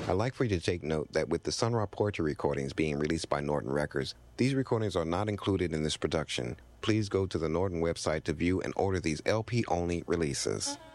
I'd like for you to take note that with the Sun Ra Poetry recordings being released by Norton Records, these recordings are not included in this production. Please go to the Norton website to view and order these LP-only releases.